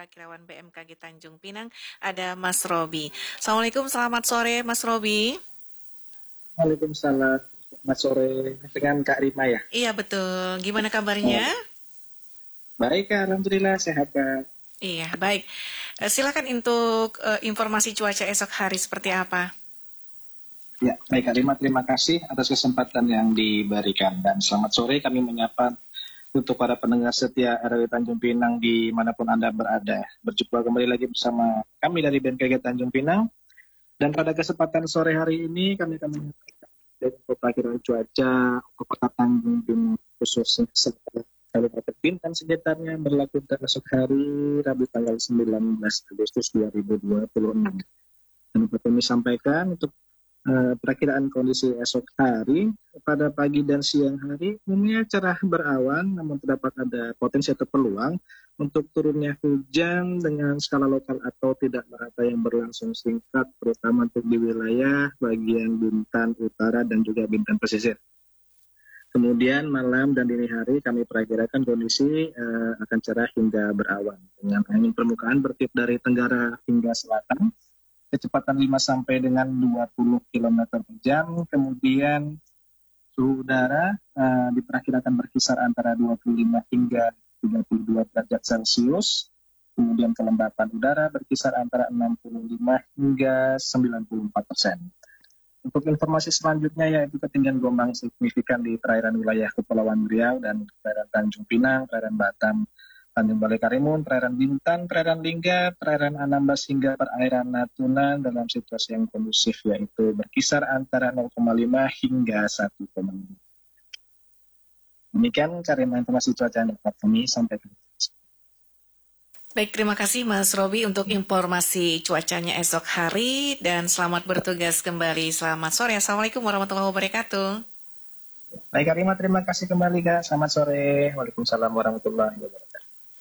Perakirawan BMKG Tanjung Pinang, ada Mas Robi. Assalamualaikum, selamat sore Mas Robi. Waalaikumsalam. Selamat sore dengan Kak Rima ya. Iya betul, gimana kabarnya? Oh, baik Kak, Alhamdulillah sehat Kak. Iya, baik. Silakan untuk informasi cuaca esok hari seperti apa? Ya, baik Kak Rima, terima kasih atas kesempatan yang diberikan. Dan selamat sore kami menyapa untuk para pendengar setia RW Tanjung Pinang dimanapun Anda berada. Berjumpa kembali lagi bersama kami dari BMKG Tanjung Pinang. Dan pada kesempatan sore hari ini kami akan menyampaikan untuk perakiraan cuaca untuk kota Tanjung Pinang khususnya serta Kabupaten Bintan sekitarnya berlaku pada esok hari Rabu tanggal 19 Agustus 2026. Dan dapat kami sampaikan untuk perakiraan kondisi esok hari pada pagi dan siang hari umumnya cerah berawan, namun terdapat ada potensi atau peluang untuk turunnya hujan dengan skala lokal atau tidak merata yang berlangsung singkat, terutama untuk di wilayah bagian Bintan Utara dan juga Bintan Pesisir. Kemudian malam dan dini hari kami perakirakan kondisi akan cerah hingga berawan dengan angin permukaan bertiup dari tenggara hingga selatan, kecepatan 5 sampai dengan 20 km per jam. Kemudian suhu udara diperkirakan berkisar antara 25 hingga 32 derajat Celcius. Kemudian kelembapan udara berkisar antara 65 hingga 94%. Untuk informasi selanjutnya yaitu ketinggian gelombang signifikan di perairan wilayah Kepulauan Riau dan perairan Tanjung Pinang, perairan Batam, Tanjung Balai Karimun, perairan Bintan, perairan Lingga, perairan Anambas hingga perairan Natuna dalam situasi yang kondusif yaitu berkisar antara 0,5 hingga 1,5. Demikian karena informasi cuaca yang dapat kami sampaikan. Baik, terima kasih Mas Robi untuk informasi cuacanya esok hari dan selamat bertugas kembali. Selamat sore, Assalamualaikum warahmatullahi wabarakatuh. Baik Kak Rima, terima kasih kembali Kak. Selamat sore. Waalaikumsalam warahmatullahi wabarakatuh.